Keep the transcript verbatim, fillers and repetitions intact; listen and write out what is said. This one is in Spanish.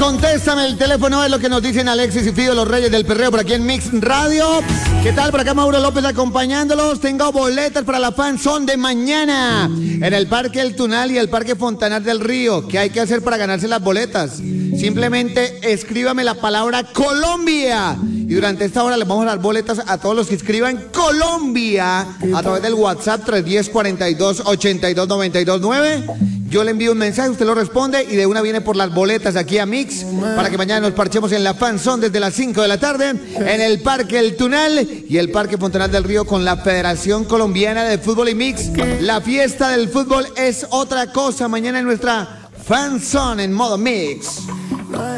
contéstame, el teléfono es lo que nos dicen Alexis y Fido, los reyes del perreo, por aquí en Mix Radio. ¿Qué tal? Por acá Mauro López acompañándolos. Tengo boletas para la fanzón de mañana en el Parque El Tunal y el Parque Fontanar del Río. ¿Qué hay que hacer para ganarse las boletas? Simplemente escríbame la palabra Colombia. Y durante esta hora les vamos a dar boletas a todos los que escriban Colombia a través del WhatsApp tres uno cero, cuarenta y dos, ochenta y dos, noventa y dos nueve. Yo le envío un mensaje, usted lo responde y de una viene por las boletas aquí a Mix para que mañana nos parchemos en la fanzón desde las cinco de la tarde en el Parque El Tunal y el Parque Fontanar del Río con la Federación Colombiana de Fútbol y Mix. La fiesta del fútbol es otra cosa mañana en nuestra fanzón en modo Mix.